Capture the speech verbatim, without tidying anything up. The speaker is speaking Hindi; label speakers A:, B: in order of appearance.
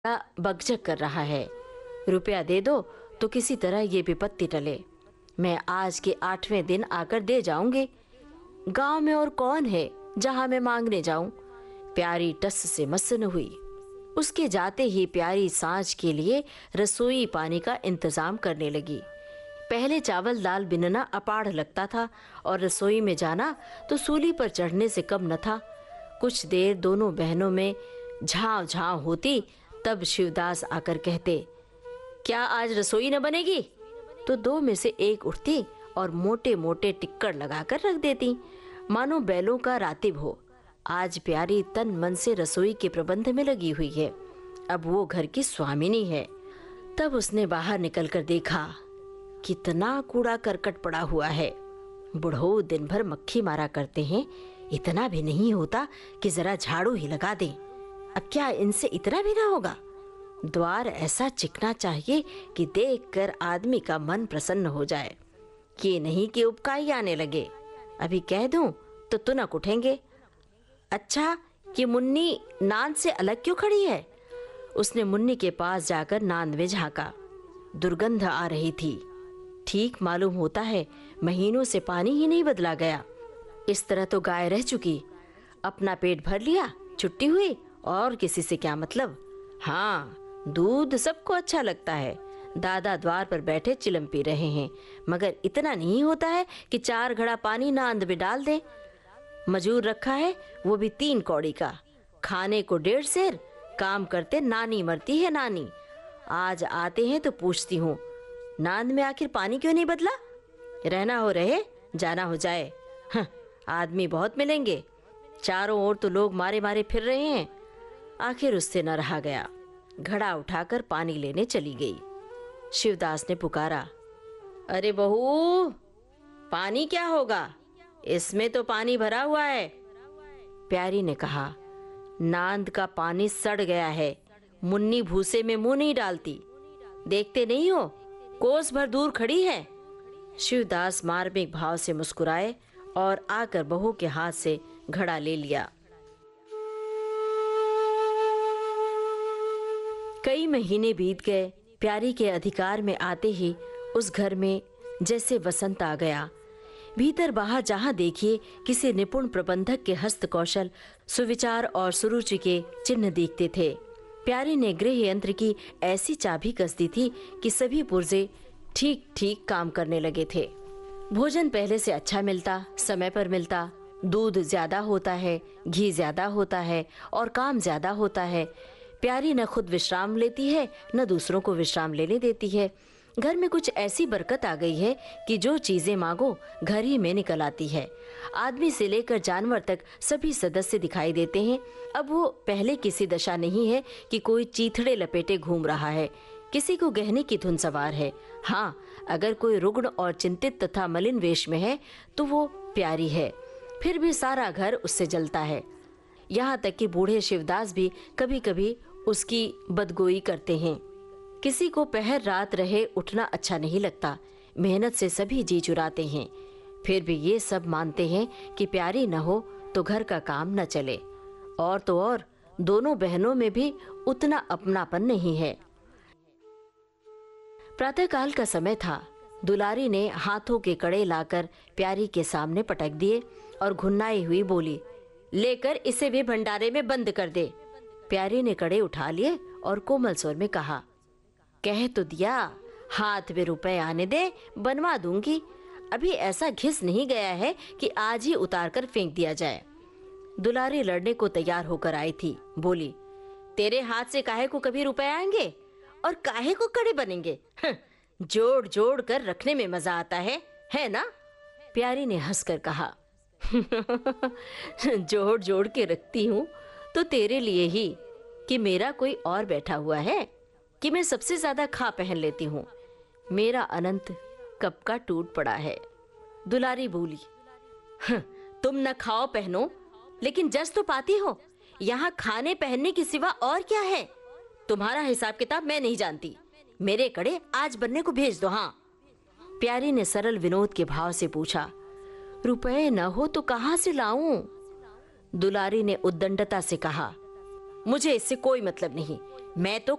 A: बकझक कर रहा है। रुपया दे दो तो किसी तरह ये विपत्ति टले। मैं आज के आठवें दिन आकर दे जाऊंगी। गांव में और कौन है जहां मैं मांगने जाऊं? प्यारी टस से मस न हुई। उसके जाते ही प्यारी सांझ के लिए रसोई पानी का इंतजाम करने लगी। पहले चावल दाल बिनना अपाढ़ लगता था और रसोई में जाना तो सूली पर चढ़ने से कम न था। कुछ देर दोनों बहनों में झांव झांव होती, तब शिवदास आकर कहते, क्या आज रसोई न बनेगी? तो दो में से एक उठती और मोटे मोटे टिक्कड़ लगाकर रख देती, मानो बैलों का रातिब हो। आज प्यारी तन मन से रसोई के प्रबंध में लगी हुई है। अब वो घर की स्वामिनी है। तब उसने बाहर निकलकर देखा, कितना कूड़ा करकट पड़ा हुआ है। बुढ़ऊ दिन भर मक्खी मारा करते हैं, इतना भी नहीं होता कि जरा झाड़ू ही लगा दें। अब क्या इनसे इतना भी ना होगा? द्वार ऐसा चिकना चाहिए कि देखकर आदमी का मन प्रसन्न हो जाए। ये नहीं कि उपकाई आने लगे। अभी कह दूं तो तुनक उठेंगे। अच्छा, ये मुन्नी नांद से अलग क्यों खड़ी है? उसने मुन्नी के पास जाकर नांद में झांका। दुर्गंध आ रही थी। ठीक मालूम होता है महीनों से पानी ही नहीं बदला गया। इस तरह तो गाय रह चुकी। अपना पेट भर लिया, छुट्टी हुई, और किसी से क्या मतलब। हाँ, दूध सबको अच्छा लगता है। दादा द्वार पर बैठे चिलम पी रहे हैं, मगर इतना नहीं होता है कि चार घड़ा पानी नांद में डाल दे। मजूर रखा है, वो भी तीन कौड़ी का। खाने को डेढ़ सेर, काम करते नानी मरती है नानी। आज आते हैं तो पूछती हूँ, नांद में आखिर पानी क्यों नहीं बदला? रहना हो रहे, जाना हो जाए। हाँ, आदमी बहुत मिलेंगे। चारों ओर तो लोग मारे मारे फिर रहे हैं। आखिर उससे न रहा गया। घड़ा उठाकर पानी लेने चली गई। शिवदास ने पुकारा, अरे बहू, पानी क्या होगा? इसमें तो पानी भरा हुआ है। प्यारी ने कहा, नांद का पानी सड़ गया है। मुन्नी भूसे में मुंह नहीं डालती। देखते नहीं हो, कोस भर दूर खड़ी है। शिवदास मार्मिक भाव से मुस्कुराए और आकर बहू के हाथ से घड़ा ले लिया। कई महीने बीत गए। प्यारी के अधिकार में आते ही उस घर में जैसे वसंत आ गया। भीतर बाहर जहां देखिए किसी निपुण प्रबंधक के हस्त कौशल, सुविचार और सुरुचि के चिन्ह दिखते थे। प्यारी ने गृह यंत्र की ऐसी चाबी कस दी थी कि सभी पुर्जे ठीक ठीक काम करने लगे थे। भोजन पहले से अच्छा मिलता, समय पर मिलता, दूध ज्यादा होता है, घी ज्यादा होता है और काम ज्यादा होता है। प्यारी न खुद विश्राम लेती है, न दूसरों को विश्राम लेने देती है। घर में कुछ ऐसी बरकत आ गई है कि जो चीजें मांगो घर ही में निकल आती है। आदमी से लेकर जानवर तक सभी सदस्य दिखाई देते हैं। अब वो पहले किसी दशा नहीं है कि कोई चीथड़े लपेटे घूम रहा है, किसी को गहने की धुन सवार है। हाँ, अगर कोई रुग्ण और चिंतित तथा मलिन वेश में है तो वो प्यारी है। फिर भी सारा घर उससे जलता है। यहाँ तक कि बूढ़े शिवदास भी कभी कभी उसकी बदगोई करते हैं। किसी को पहर रात रहे उठना अच्छा नहीं लगता। मेहनत से सभी जी चुराते हैं। फिर भी ये सब मानते हैं कि प्यारी न हो तो घर का काम न चले। और तो और दोनों बहनों में भी उतना अपनापन नहीं है। प्रातःकाल का समय था। दुलारी ने हाथों के कड़े लाकर प्यारी के सामने पटक दिए और घुन्नाई हुई बोली, लेकर इसे भी भंडारे में बंद कर दे। प्यारी ने कड़े उठा लिए और कोमल स्वर में कहा, कह तो दिया, हाथ में रुपए आने दे, बनवा दूंगी। अभी ऐसा घिस नहीं गया है कि आज ही उतार कर फेंक दिया जाए। दुलारी लड़ने को तैयार होकर आई थी। बोली, तेरे हाथ से काहे को कभी रुपए आएंगे और काहे को कड़े बनेंगे? जोड़ जोड़ कर रखने में मजा आता है, है ना? प्यारी ने हंसकर कहा, जोड़ जोड़ के रखती हूँ तो तेरे लिए ही कि मेरा कोई और बैठा हुआ है, कि मैं सबसे ज्यादा खा पहन लेती हूँ। मेरा अनंत कब का टूट पड़ा है। दुलारी बोली, तुम न खाओ पहनो लेकिन जस तो पाती हो। यहाँ खाने पहनने के सिवा और क्या है? तुम्हारा हिसाब किताब मैं नहीं जानती। मेरे कड़े आज बनने को भेज दो। हाँ। प्यारी ने सरल विनोद के भाव से पूछा, रुपए न हो तो कहाँ से लाऊं? दुलारी ने उद्दंडता से कहा, मुझे इससे कोई मतलब नहीं। मैं तो